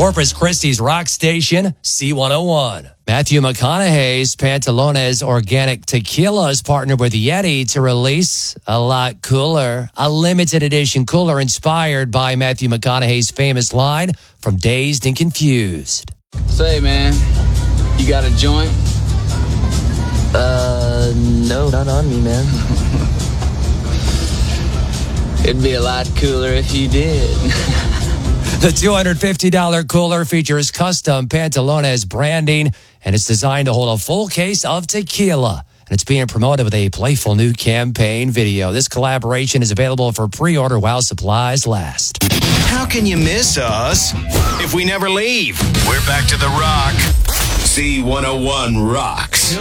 Corpus Christi's rock station, C101. Matthew McConaughey's Pantalones Organic Tequila has partnered with Yeti to release a lot cooler, a limited edition cooler inspired by Matthew McConaughey's famous line from Dazed and Confused. Say, man, you got a joint? No, not on me, man. It'd be a lot cooler if you did. The $250 cooler features custom Pantalones branding, and it's designed to hold a full case of tequila. And it's being promoted with a playful new campaign video. This collaboration is available for pre-order while supplies last. How can you miss us if we never leave? We're back to the rock. C101 rocks.